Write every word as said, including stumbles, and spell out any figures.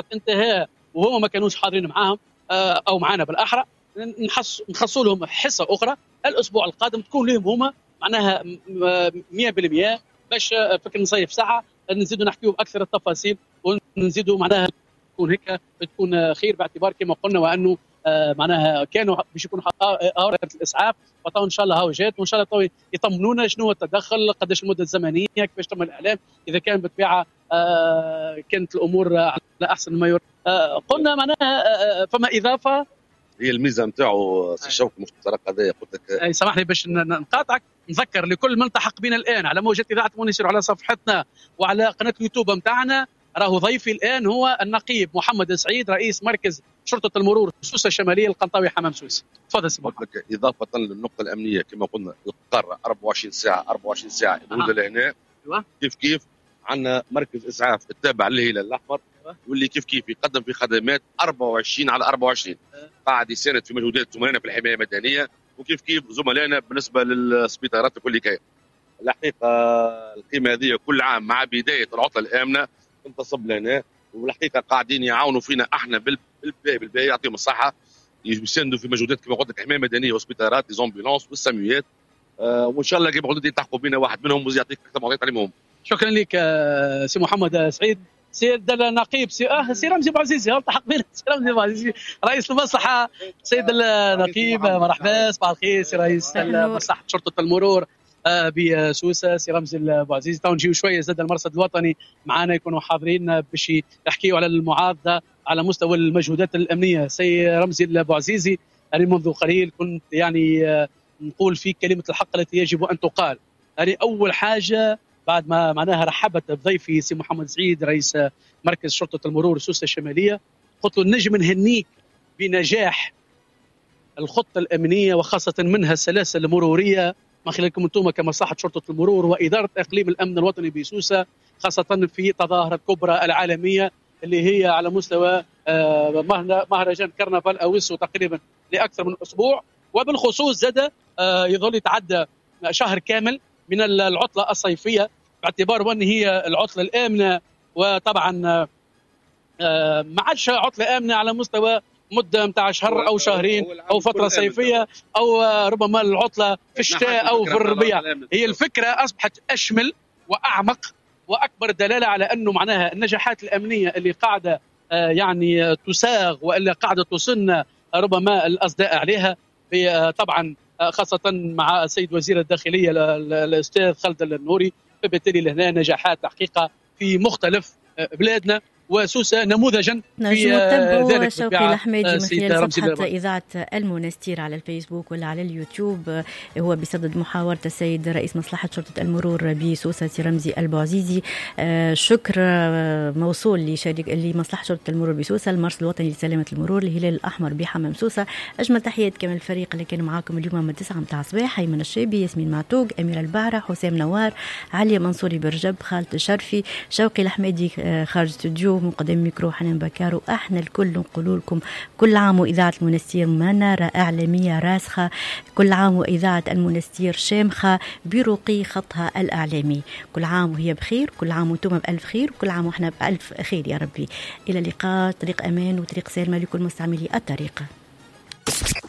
طريقه انتهاء وهم ما كانوش حاضرين معاهم او معنا بالاحرى، نخصصوا لهم حصه اخرى الاسبوع القادم تكون لهم هما معناها مئة بالمئة باش فكر نصيف ساعه نزيدوا نحكيوا باكثر التفاصيل ونزيدوا معناها تكون هيك تكون خير، باعتبار كما قلنا وانه آه معناها كانوا باش يكونوا اورده الاسعاف، وطبعا ان شاء الله هاو جات، وان شاء الله يطمنونا شنو هو التدخل، قداش المده الزمنيه، كيفاش تم الاعلام، اذا كان بالطبيعه آه كانت الامور على احسن ما يرام. آه قلنا معناها آه فما اضافه هي الميزه نتاعو سي شوقي مش الطريق هذايا قلت لك. اي سامحني باش نقاطعك، نذكر لكل من التحق بنا الان على موجه اذاعه مونسير على صفحتنا وعلى قناه اليوتيوب نتاعنا، راهو ضيفي الان هو النقيب محمد سعيد رئيس مركز شرطه المرور سوسه الشماليه القنطاوي حمام سوسه. تفضل سي محمد. اضافه للنقطه الامنيه كما قلنا القاره أربعة وعشرين ساعه أربعة وعشرين ساعه موجوده آه. لهنا أيوة. كيف كيف عندنا مركز اسعاف التابع للهلال الاحمر أيوة. واللي كيف كيف يقدم في خدمات أربعة وعشرين على أربعة وعشرين أه. قاعد يساند في مجهودات زملائنا في الحمايه المدنيه، وكيف كيف زملائنا بالنسبه للسبيطارات وكل كيف. الحقيقه القيمه هذه كل عام مع بدايه العطله الامنه تنتصب لنا، والحقيقه قاعدين يعاونوا فينا احنا بالباهي بالباهي، يعطيهم الصحه، يساندوا في مجهودات كما قلت لك حمايه مدنيه وسبيطارات ليزومبيلونس والساميات، آه وان شاء الله كما قلت يلتحقوا بنا واحد منهم ويعطيك اكثر معطيات عليهم. شكرا لك سي محمد سعيد. سيد النقيب سي اه سي رمزي بوعزيزي التحق بنا سي رمزي بوعزيزي رئيس المصلحه. سيد النقيب مرحبا، صباح الخير سي رئيس مصلحه شرطه المرور بسوسه سي رمزي بوعزيزي. تو نجيو شويه زاد المرصد الوطني معنا يكونوا حاضرين باش يحكيوا على المعارضه على مستوى المجهودات الامنيه. سي رمزي بوعزيزي يعني منذ قليل كنت يعني نقول في كلمه الحق التي يجب ان تقال. يعني اول حاجه بعد ما معناها رحبت بضيفي سي محمد سعيد رئيس مركز شرطه المرور سوسه الشماليه، قلت له نجم نهنيك بنجاح الخطه الامنيه وخاصه منها السلاسل المروريه من خلالكم انتم كمصلحه شرطه المرور واداره اقليم الامن الوطني بسوسه، خاصه في تظاهره كبرى العالميه اللي هي على مستوى مهرجان كرنفال اويسو تقريبا لاكثر من اسبوع، وبالخصوص زاد يظل يتعدى شهر كامل من العطله الصيفيه باعتبار ان هي العطله الامنه، وطبعا ما عادش عطله امنه على مستوى مده نتاع شهر او شهرين او فتره صيفيه او ربما العطله في الشتاء او في الربيع. هي الفكره اصبحت اشمل واعمق واكبر دلاله على انه معناها النجاحات الامنيه اللي قاعده يعني تساغ والا قاعده تصن ربما الاصداء عليها، طبعا خاصه مع السيد وزير الداخليه الاستاذ خالد النوري، فبالتالي لهنا نجاحات حقيقه في مختلف بلادنا وسوسه نموذجا في ذلك. شوقي الحميدي من خلال صفحه اذاعه المنستير على الفيسبوك ولا على اليوتيوب هو بصدد محاوره السيد رئيس مصلحه شرطه المرور بسوسه سي رمزي البوعزيزي. شكر موصول لشركه لمصلحه شرطه المرور بسوسه، المرصد الوطني لسلامه المرور، الهلال الاحمر بحمام سوسه. اجمل تحيات كمان الفريق اللي كانوا معاكم اليوم من تسعة متاع الصباح: ايمن الشيبي، ياسمين معتوق، اميره البعره، حسام نوار، عليا منصوري برجب، خالد الشرفي، شوقي الحميدي خارج استوديو، مقدم ميكرو حنان بكار. احنا الكل نقول لكم كل عام واذاعه المنستير مناره اعلاميه راسخه، كل عام واذاعه المنستير شامخه برقي خطها الاعلامي. كل عام وهي بخير، كل عام وانتم بالف خير، وكل عام واحنا بالف خير يا ربي. الى اللقاء، طريق امان وطريق سالمه لكل مستعملي الطريق.